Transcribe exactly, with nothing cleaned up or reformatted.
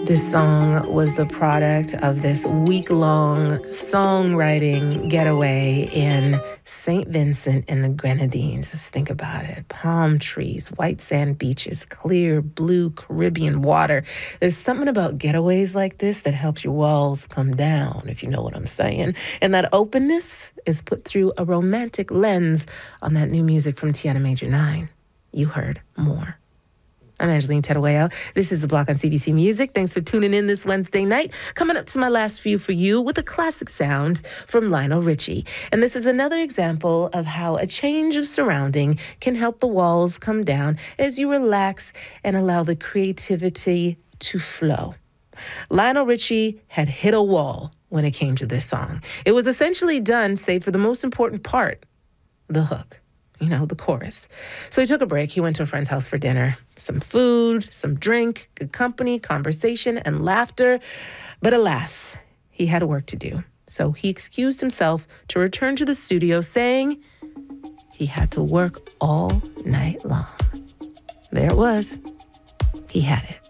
This song was the product of this week-long songwriting getaway in Saint Vincent and the Grenadines. Just think about it. Palm trees, white sand beaches, clear blue Caribbean water. There's something about getaways like this that helps your walls come down, if you know what I'm saying. And that openness is put through a romantic lens on that new music from Tiana Major nine. You heard More. I'm Angeline Terueo. This is The Block on C B C Music. Thanks for tuning in this Wednesday night. Coming up to my last few for you with a classic sound from Lionel Richie. And this is another example of how a change of surrounding can help the walls come down as you relax and allow the creativity to flow. Lionel Richie had hit a wall when it came to this song. It was essentially done, save for the most important part, the hook. You know, the chorus. So he took a break. He went to a friend's house for dinner. Some food, some drink, good company, conversation, and laughter. But alas, he had work to do. So he excused himself to return to the studio, saying he had to work all night long. There it was. He had it.